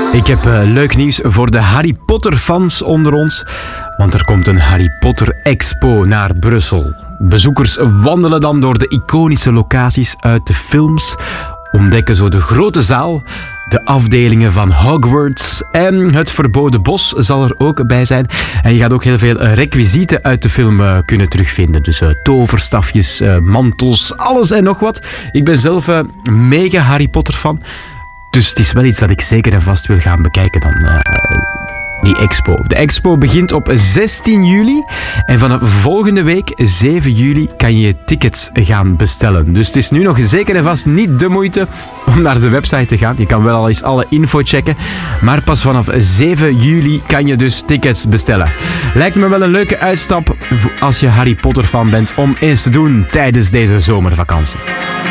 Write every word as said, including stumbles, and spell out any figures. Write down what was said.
Ik heb uh, leuk nieuws voor de Harry Potter fans onder ons. Want er komt een Harry Potter Expo naar Brussel. Bezoekers wandelen dan door de iconische locaties uit de films. Ontdekken zo de grote zaal, de afdelingen van Hogwarts en het Verboden Bos zal er ook bij zijn. En je gaat ook heel veel requisieten uit de film uh, kunnen terugvinden. Dus uh, toverstafjes, uh, mantels, alles en nog wat. Ik ben zelf uh, mega Harry Potter fan. Dus het is wel iets dat ik zeker en vast wil gaan bekijken dan, uh, die expo. De expo begint op zestien juli en vanaf volgende week, zeven juli, kan je tickets gaan bestellen. Dus het is nu nog zeker en vast niet de moeite om naar de website te gaan. Je kan wel al eens alle info checken, maar pas vanaf zeven juli kan je dus tickets bestellen. Lijkt me wel een leuke uitstap als je Harry Potter fan bent om eens te doen tijdens deze zomervakantie.